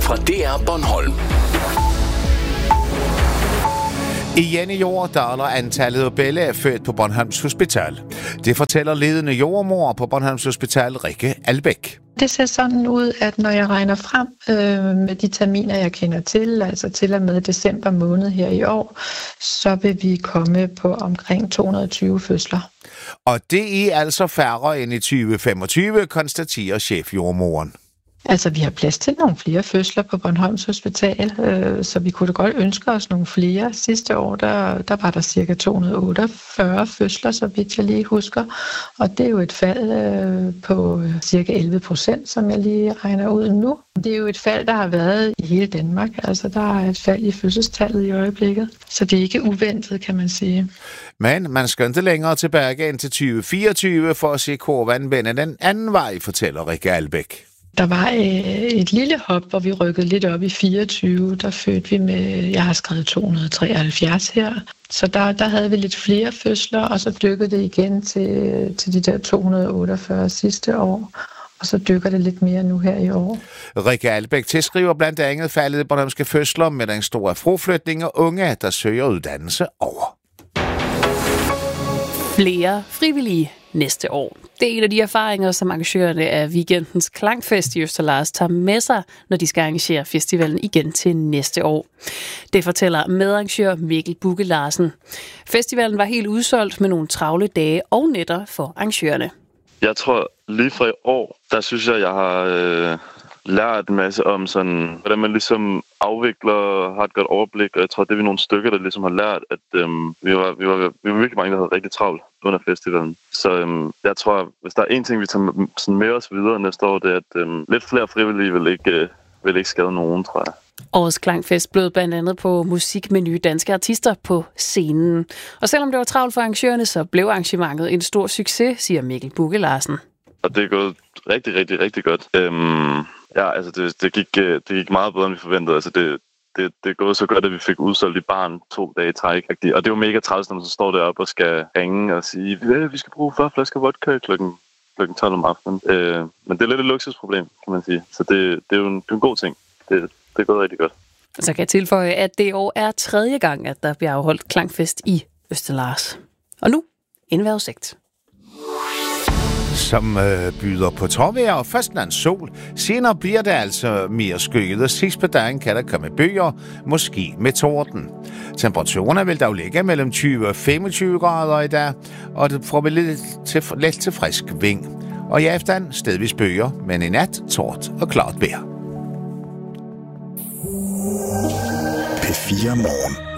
fra DR Bornholm. Igen i år daler antallet af bella er født på Bornholms Hospital. Det fortæller ledende jordemor på Bornholms Hospital, Rikke Albæk. Det ser sådan ud, at når jeg regner frem med de terminer, jeg kender til, altså til og med december måned her i år, så vil vi komme på omkring 220 fødsler. Og det er altså færre end i 2025, konstaterer chefjordmoren. Altså, vi har plads til nogle flere fødsler på Bornholms Hospital, så vi kunne da godt ønske os nogle flere. Sidste år, der var der cirka 248 fødsler, så vidt jeg lige husker. Og det er jo et fald på cirka 11%, som jeg lige regner ud nu. Det er jo et fald, der har været i hele Danmark. Altså, der er et fald i fødselstallet i øjeblikket. Så det er ikke uventet, kan man sige. Men man skal ikke længere tilbage ind til 2024 for at se kurven vende den anden vej, fortæller Rikke Albæk. Der var et lille hop, hvor vi rykkede lidt op i 24. Der fødte vi med, jeg har skrevet 273 her. Så der havde vi lidt flere fødsler, og så dykkede det igen til de der 248 sidste år. Og så dykker det lidt mere nu her i år. Rikke Albæk tilskriver blandt andet faldet i bornholmske fødsler med den store fraflytning og unge, der søger uddannelse over. Flere frivillige næste år. Det er en af de erfaringer, som arrangørerne af weekendens Klangfest i Østerlars tager med sig, når de skal arrangere festivalen igen til næste år. Det fortæller medarrangør Mikkel Bugge Larsen. Festivalen var helt udsolgt med nogle travle dage og nætter for arrangørerne. Jeg tror lige fra i år, der synes jeg har lært en masse om sådan, hvordan man ligesom afvikler og har et godt overblik. Og jeg tror, det er vi nogle stykker, der ligesom har lært, at vi var virkelig mange, der havde rigtig travlt under festivalen. Så jeg tror, hvis der er en ting, vi tager sådan med os videre næste år, det er, at lidt flere frivillige vil ikke skade nogen, tror jeg. Årets Klangfest blev blandt andet på musik med nye danske artister på scenen. Og selvom det var travlt for arrangørerne, så blev arrangementet en stor succes, siger Mikkel Bugge Larsen. Og det er gået rigtig, rigtig, rigtig godt. Ja, altså det gik meget bedre, end vi forventede. Altså det er gået så godt, at vi fik udsolgt i baren 2 dage i træk. Og det er jo mega træls, når man så står deroppe og skal ringe og sige, vi skal bruge 40 flasker vodka klokken 12 om aftenen. Men det er lidt et luksusproblem, kan man sige. Så det er jo en god ting. Det er gået rigtig godt. Så kan jeg tilføje, at det år er 3. gang, at der bliver afholdt Klangfest i Østerlars. Og nu en vejrudsigt. Som byder på tårvejr og fastland sol. Senere bliver det altså mere skyet, og sidst på dagen kan der komme byer, måske med torden. Temperaturerne vil dog ligge mellem 20 og 25 grader i dag, og det får vi let til frisk vind. Og i aften stedvis byer, men i nat tord og klart vejr. P4 Morgen.